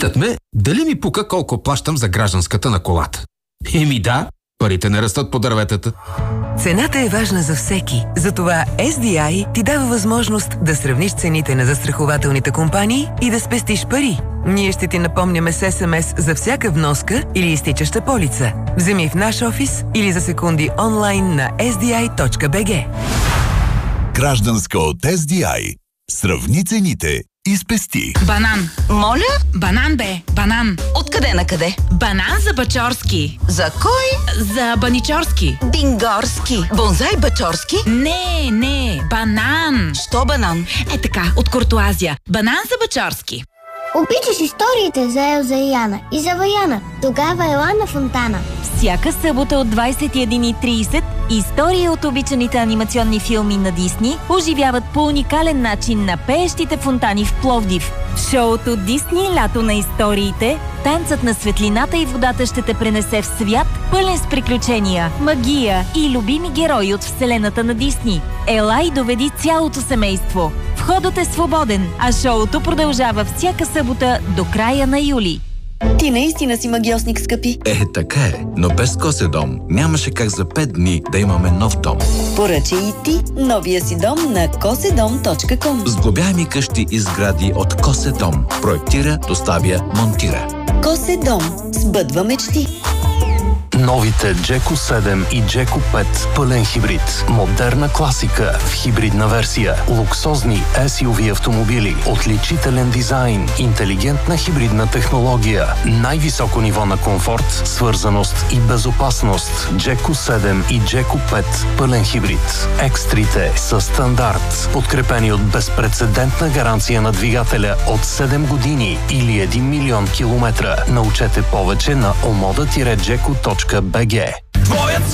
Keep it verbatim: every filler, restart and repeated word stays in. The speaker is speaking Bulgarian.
Питат ме, дали ми пука колко плащам за гражданската на колата. Еми да, парите не растат по дърветата. Цената е важна за всеки. Затова Ес Ди Ай ти дава възможност да сравниш цените на застрахователните компании и да спестиш пари. Ние ще ти напомняме с Ес Ем Ес за всяка вноска или изтичаща полица. Вземи в наш офис или за секунди онлайн на ес ди ай точка би джи. Гражданска от Ес Ди Ай. Сравни цените и спести. Банан. Моля? Банан бе, банан. Откъде на къде? Банан за Бачорски. За кой? За Баничорски. Бингорски. Бонзай Бачорски? Не, не, банан. Що банан? Е така, от Куртуазия. Банан за Бачорски. Обичаш историите за Елза и Яна и за Ваяна. Тогава ела на Фонтана. Всяка събота от двадесет и една и тридесет истории от обичаните анимационни филми на Дисни оживяват по уникален начин на пеещите фонтани в Пловдив. В шоуто Дисни лято на историите, танцът на светлината и водата ще те пренесе в свят, пълен с приключения, магия и любими герои от вселената на Дисни. Ела и доведи цялото семейство. Входът е свободен, а шоуто продължава всяка събота до края на юли. Ти наистина си магиосник, скъпи. Е, така е, но без Коседом нямаше как за пет дни да имаме нов дом. Поръчай и ти новия си дом на коседом точка ком. Сглобяеми къщи и сгради от Коседом. Проектира, доставя, монтира. Коседом. Сбъдва мечти. Новите Джеко седем и Джеко пет пълен хибрид. Модерна класика в хибридна версия. Луксозни Ес Ю Ви автомобили. Отличителен дизайн. Интелигентна хибридна технология. Най-високо ниво на комфорт, свързаност и безопасност. Джеко седем и Джеко пет пълен хибрид. Екстрите са стандарт. Подкрепени от безпрецедентна гаранция на двигателя от седем години или един милион километра. Научете повече на омода джеко точка би джи. Твоят